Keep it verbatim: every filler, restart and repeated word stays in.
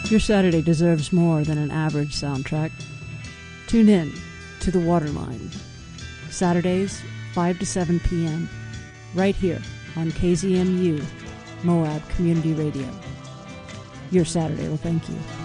Your Saturday deserves more than an average soundtrack. Tune in to The Waterline, Saturdays, five to seven p.m., right here on K Z M U, Moab Community Radio. Your Saturday will thank you.